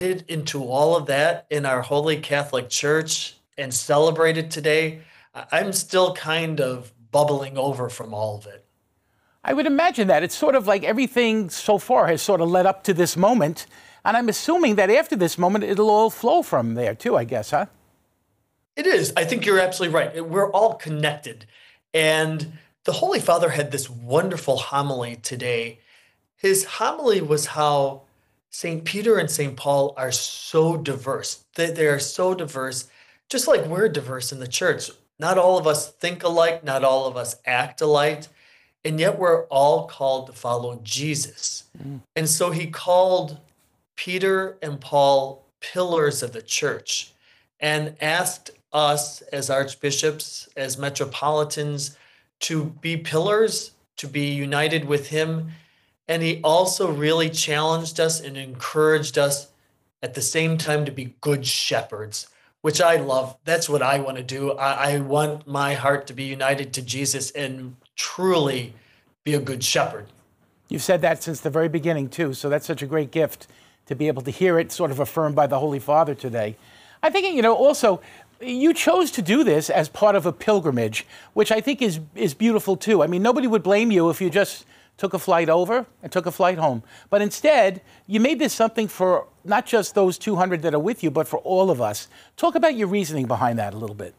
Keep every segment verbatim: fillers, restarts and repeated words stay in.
into all of that in our Holy Catholic Church and celebrated today, I- I'm still kind of bubbling over from all of it. I would imagine that. It's sort of like everything so far has sort of led up to this moment. And I'm assuming that after this moment, it'll all flow from there too, I guess, huh? It is. I think you're absolutely right. We're all connected. And the Holy Father had this wonderful homily today. His homily was how Saint Peter and Saint Paul are so diverse. They, they are so diverse, just like we're diverse in the church. Not all of us think alike, not all of us act alike, and yet we're all called to follow Jesus. Mm. And so he called Peter and Paul pillars of the church and asked us as archbishops, as metropolitans, to be pillars, to be united with him. And he also really challenged us and encouraged us at the same time to be good shepherds, which I love. That's what I want to do. I, I want my heart to be united to Jesus and truly be a good shepherd. You've said that since the very beginning, too, so that's such a great gift to be able to hear it sort of affirmed by the Holy Father today. I think, you know, also, you chose to do this as part of a pilgrimage, which I think is is beautiful, too. I mean, nobody would blame you if you just took a flight over and took a flight home. But instead, you made this something for not just those two hundred that are with you, but for all of us. Talk about your reasoning behind that a little bit.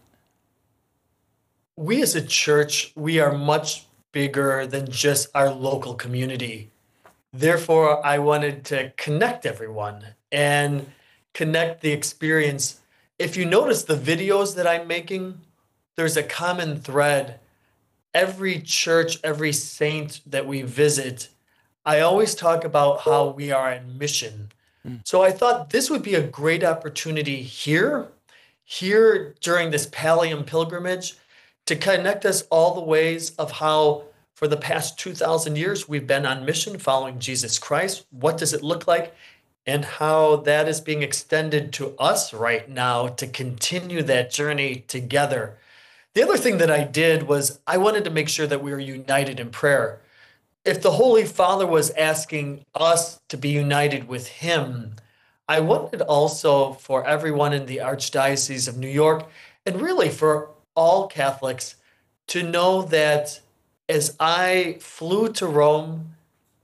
We as a church, we are much bigger than just our local community. Therefore, I wanted to connect everyone and connect the experience. If you notice the videos that I'm making, there's a common thread. Every church, every saint that we visit, I always talk about how we are on mission. Mm. So I thought this would be a great opportunity here, here during this Pallium pilgrimage, to connect us all the ways of how for the past two thousand years we've been on mission following Jesus Christ. What does it look like? And how that is being extended to us right now to continue that journey together. The other thing that I did was I wanted to make sure that we were united in prayer. If the Holy Father was asking us to be united with him, I wanted also for everyone in the Archdiocese of New York, and really for all Catholics, to know that as I flew to Rome,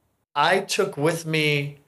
I took with me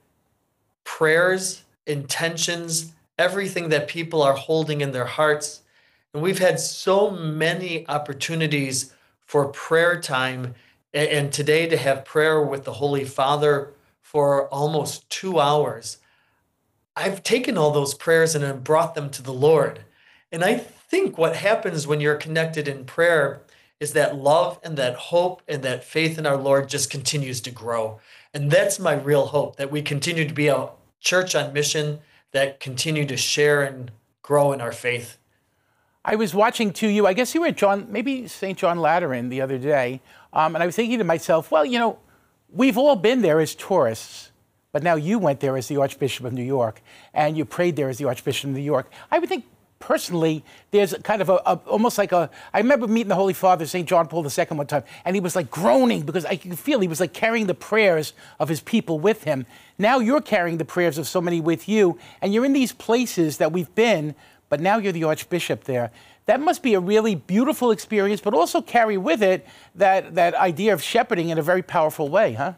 prayers, intentions, everything that people are holding in their hearts. And we've had so many opportunities for prayer time. And today to have prayer with the Holy Father for almost two hours. I've taken all those prayers and I've brought them to the Lord. And I think what happens when you're connected in prayer is that love and that hope and that faith in our Lord just continues to grow. And that's my real hope, that we continue to be a church on mission, that continue to share and grow in our faith. I was watching to you, I guess you were at John, maybe Saint John Lateran the other day, um, and I was thinking to myself, well, you know, we've all been there as tourists, but now you went there as the Archbishop of New York, and you prayed there as the Archbishop of New York. I would think, personally, there's kind of a, a almost like a, I remember meeting the Holy Father, Saint John Paul the Second one time, and he was like groaning because I could feel he was like carrying the prayers of his people with him. Now you're carrying the prayers of so many with you, and you're in these places that we've been, but now you're the Archbishop there. That must be a really beautiful experience, but also carry with it that, that idea of shepherding in a very powerful way, huh?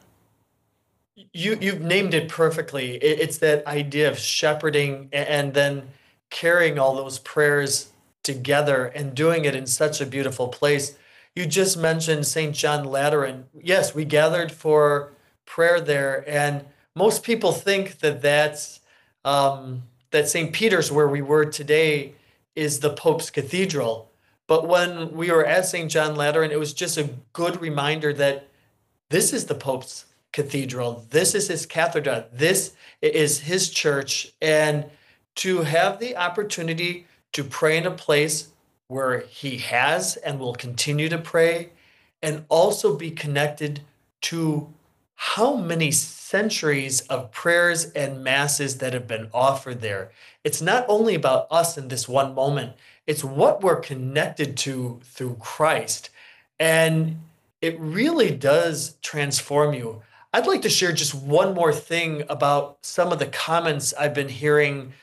You, you've named it perfectly. It's that idea of shepherding and then carrying all those prayers together and doing it in such a beautiful place. You just mentioned Saint John Lateran. Yes, we gathered for prayer there, and most people think that that's um, that Saint Peter's, where we were today, is the Pope's cathedral. But when we were at Saint John Lateran, it was just a good reminder that this is the Pope's cathedral. This is his cathedra. This is his church. And to have the opportunity to pray in a place where he has and will continue to pray, and also be connected to how many centuries of prayers and masses that have been offered there. It's not only about us in this one moment, it's what we're connected to through Christ. And it really does transform you. I'd like to share just one more thing about some of the comments I've been hearing